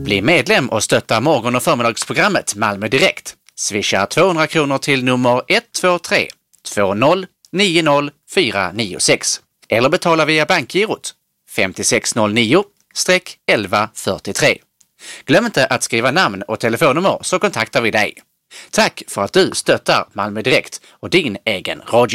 Bli medlem och stötta morgon- och förmiddagsprogrammet Malmö Direkt. Swisha 200 kronor till nummer 123 20 90 496 eller betala via bankgirot 5609-1143. Glöm inte att skriva namn och telefonnummer så kontaktar vi dig. Tack för att du stöttar Malmö Direkt och din egen radio.